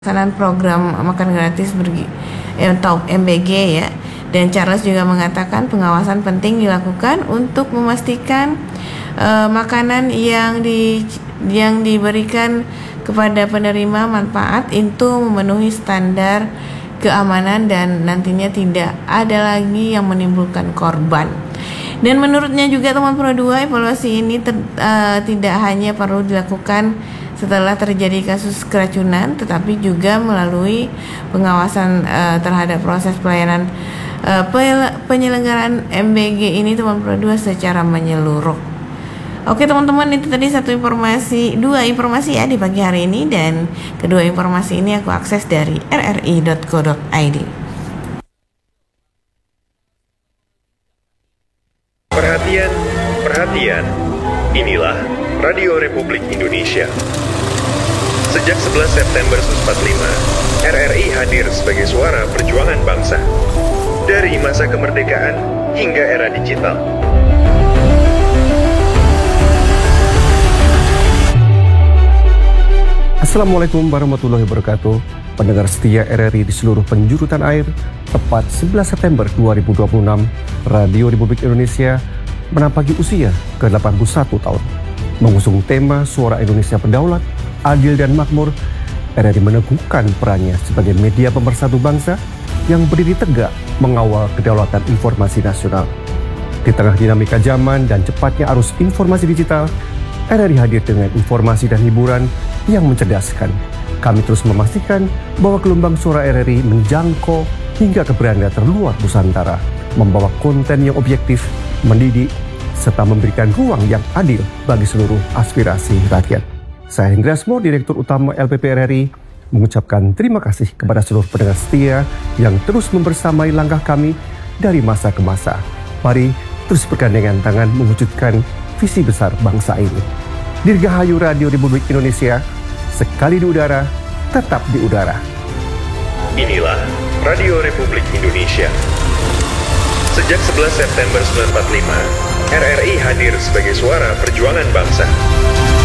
pelaksanaan program makan gratis atau MBG ya. Dan Charles juga mengatakan pengawasan penting dilakukan untuk memastikan makanan yang diberikan kepada penerima manfaat itu memenuhi standar keamanan dan nantinya tidak ada lagi yang menimbulkan korban. Dan menurutnya juga teman Pro 2, evaluasi ini tidak hanya perlu dilakukan setelah terjadi kasus keracunan, tetapi juga melalui pengawasan terhadap proses pelayanan penyelenggaraan MBG ini teman Pro 2 secara menyeluruh. Oke teman-teman, itu tadi dua informasi ya di pagi hari ini, dan kedua informasi ini aku akses dari rri.co.id. Perhatian, inilah Radio Republik Indonesia. Sejak 11 September 1945, RRI hadir sebagai suara perjuangan bangsa. Dari masa kemerdekaan hingga era digital. Assalamualaikum warahmatullahi wabarakatuh. Pendengar setia RRI di seluruh penjuru tanah air, tepat 11 September 2026, Radio Republik Indonesia menampaki usia ke-81 tahun. Mengusung tema Suara Indonesia Berdaulat, Adil dan Makmur, RRI meneguhkan perannya sebagai media pemersatu bangsa yang berdiri tegak mengawal kedaulatan informasi nasional. Di tengah dinamika zaman dan cepatnya arus informasi digital, RRI hadir dengan informasi dan hiburan yang mencerdaskan. Kami terus memastikan bahwa gelombang suara RRI menjangkau hingga ke beranda terluar Nusantara, membawa konten yang objektif, mendidik, serta memberikan ruang yang adil bagi seluruh aspirasi rakyat. Saya Hendriasmo, Direktur Utama LPP RRI, mengucapkan terima kasih kepada seluruh pendengar setia yang terus membersamai langkah kami dari masa ke masa. Mari terus bergandengan tangan mewujudkan visi besar bangsa ini. Dirgahayu Radio Republik Indonesia, sekali di udara, tetap di udara. Inilah Radio Republik Indonesia. Sejak 11 September 1945, RRI hadir sebagai suara perjuangan bangsa.